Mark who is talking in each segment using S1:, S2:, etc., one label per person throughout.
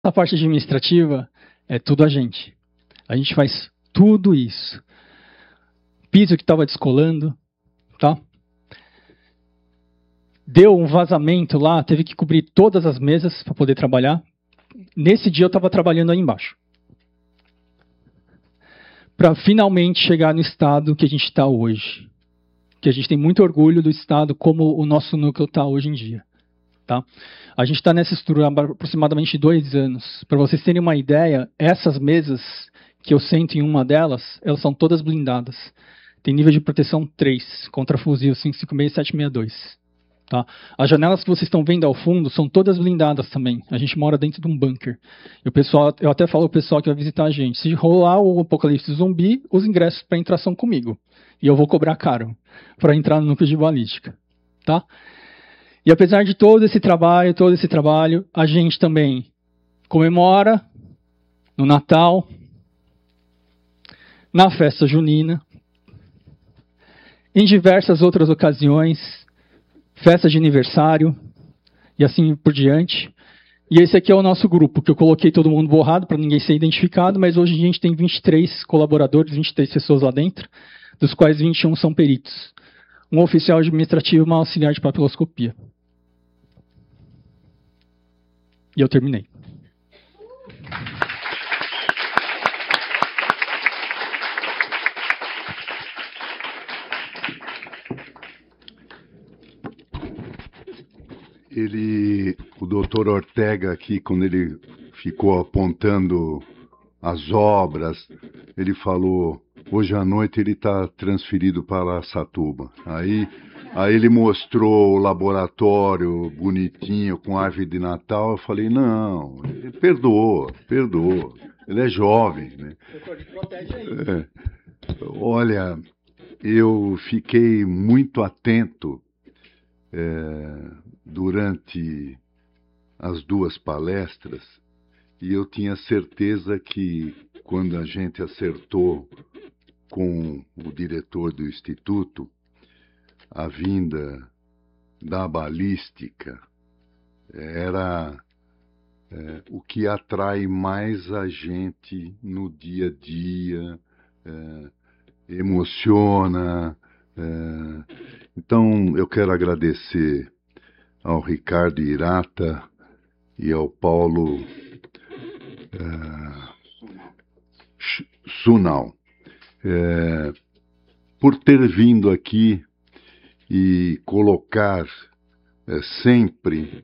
S1: A parte administrativa é tudo a gente. A gente faz tudo isso. Piso que estava descolando, tá? Deu um vazamento lá, teve que cobrir todas as mesas para poder trabalhar. Nesse dia eu estava trabalhando aí embaixo. Para finalmente chegar no estado que a gente está hoje. Que a gente tem muito orgulho do estado como o nosso núcleo está hoje em dia. Tá? A gente está nessa estrutura há aproximadamente 2 anos. Para vocês terem uma ideia, essas mesas que eu sento em uma delas, elas são todas blindadas. Tem nível de proteção 3 contra fuzil 556 e 762. Tá? As janelas que vocês estão vendo ao fundo são todas blindadas também. A gente mora dentro de um bunker. E o pessoal, eu até falo ao pessoal que vai visitar a gente, se rolar o apocalipse zumbi, os ingressos para entrar são comigo. E eu vou cobrar caro para entrar no núcleo de balística. Tá? E apesar de todo esse trabalho, a gente também comemora no Natal, na festa junina, em diversas outras ocasiões, festa de aniversário e assim por diante. E esse aqui é o nosso grupo, que eu coloquei todo mundo borrado para ninguém ser identificado, mas hoje a gente tem 23 colaboradores, 23 pessoas lá dentro, dos quais 21 são peritos. Um oficial administrativo e uma auxiliar de papiloscopia. E eu terminei.
S2: O doutor Ortega aqui, quando ele ficou apontando as obras, ele falou, hoje à noite ele está transferido para Araçatuba. Aí ele mostrou o laboratório bonitinho, com árvore de Natal. Eu falei, não, perdoa. Ele é jovem, né? Olha, eu fiquei muito atento durante as 2 palestras e eu tinha certeza que quando a gente acertou com o diretor do Instituto a vinda da balística era o que atrai mais a gente no dia a dia, emociona. Então, eu quero agradecer ao Ricardo Hirata e ao Paulo Sunal por ter vindo aqui e colocar sempre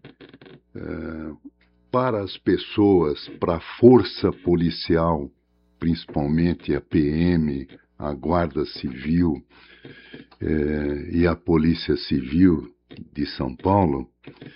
S2: para as pessoas, para a força policial, principalmente a PM, a Guarda Civil e a Polícia Civil de São Paulo,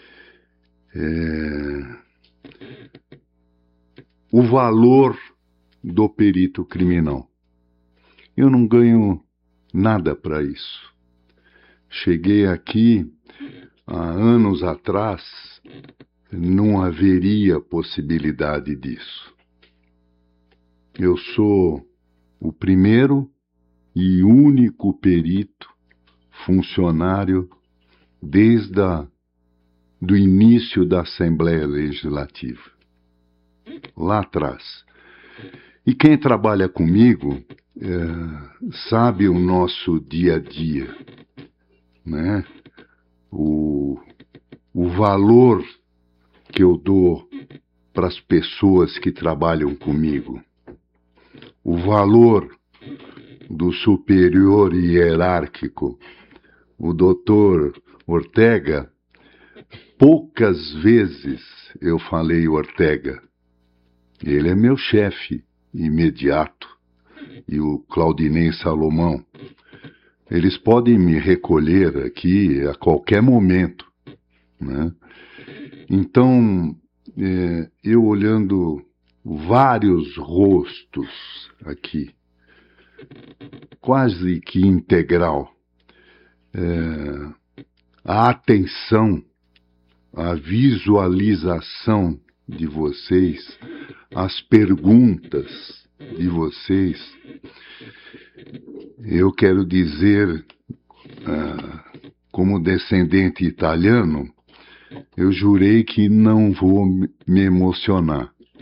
S2: o valor do perito criminal. Eu não ganho nada para isso. Cheguei aqui há anos atrás, não haveria possibilidade disso. Eu sou o primeiro e único perito funcionário desde do início da Assembleia Legislativa, lá atrás. E quem trabalha comigo sabe o nosso dia a dia, né? O valor que eu dou para as pessoas que trabalham comigo, o valor do superior hierárquico, o doutor Ortega. Poucas vezes eu falei Ortega. Ele é meu chefe imediato. E o Claudinei Salomão. Eles podem me recolher aqui a qualquer momento, né? Então, eu olhando vários rostos aqui, quase que integral, a atenção, a visualização de vocês, as perguntas de vocês, eu quero dizer, como descendente italiano, eu jurei que não vou me emocionar.